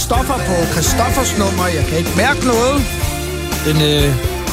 Christoffer på Christoffers nummer. Jeg kan ikke mærke noget. Den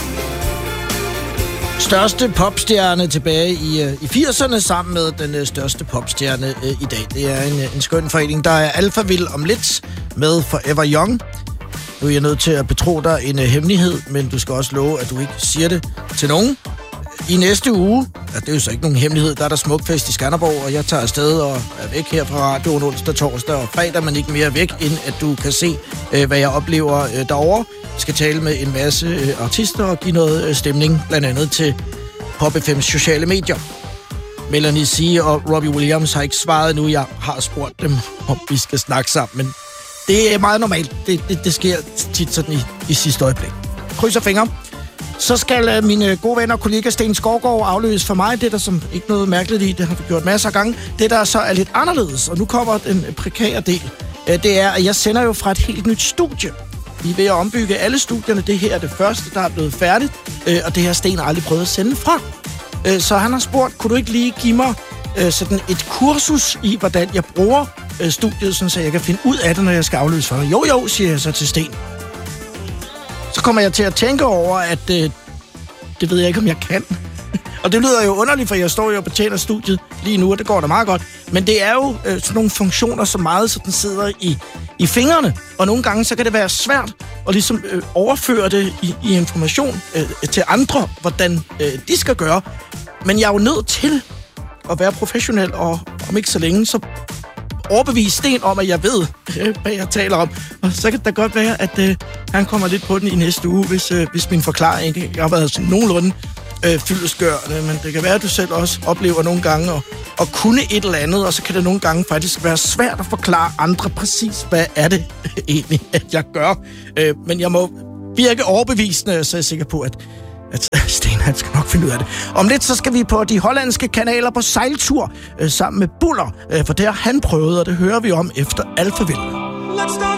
største popstjerne tilbage i 80'erne sammen med den største popstjerne i dag. Det er en skøn forening. Der er Alphaville om lidt med Forever Young. Nu er jeg nødt til at betro dig en hemmelighed, men du skal også love, at du ikke siger det til nogen. I næste uge, det er jo så ikke nogen hemmelighed, der er der Smukfest i Skanderborg, og jeg tager afsted og er væk her fra radioen onsdag, torsdag og fredag, men ikke mere væk, end at du kan se, hvad jeg oplever derovre. Jeg skal tale med en masse artister og give noget stemning, blandt andet til Pop FM's sociale medier. Melanie C. og Robbie Williams har ikke svaret nu. Jeg har spurgt dem, om vi skal snakke sammen, men det er meget normalt. Det sker tit sådan i sidste øjeblik. Krydser fingre. Så skal mine gode venner og kollega Sten Skovgaard afløse for mig. Det er der som ikke noget mærkeligt i. Det har vi gjort masser af gange. Det, der så er lidt anderledes, og nu kommer den prekære del, det er, at jeg sender jo fra et helt nyt studie. Vi er ved at ombygge alle studierne. Det her er det første, der er blevet færdigt, og det har Sten aldrig prøvet at sende fra. Så han har spurgt, kunne du ikke lige give mig sådan et kursus i, hvordan jeg bruger studiet, sådan så jeg kan finde ud af det, når jeg skal afløse for dig. Jo, siger jeg så til Sten. Så kommer jeg til at tænke over, at det ved jeg ikke, om jeg kan. Og det lyder jo underligt, for jeg står jo og betjener studiet lige nu, og det går da meget godt. Men det er jo sådan nogle funktioner, som meget sådan sidder i fingrene. Og nogle gange, så kan det være svært at ligesom overføre det i information til andre, hvordan de skal gøre. Men jeg er jo nødt til at være professionel, og om ikke så længe, så overbevise Sten om, at jeg ved, hvad jeg taler om. Og så kan det da godt være, at han kommer lidt på den i næste uge, hvis min forklaring ikke har været sådan nogenlunde fyldestgørende. Men det kan være, at du selv også oplever nogle gange at kunne et eller andet, og så kan det nogle gange faktisk være svært at forklare andre præcis, hvad er det egentlig, at jeg gør. Men jeg må virke overbevisende, så er jeg sikker på, at Sten, han skal nok finde ud af det. Om lidt, så skal vi på de hollandske kanaler på sejltur sammen med Buller, for det har han prøvet, og det hører vi om efter Alphaville.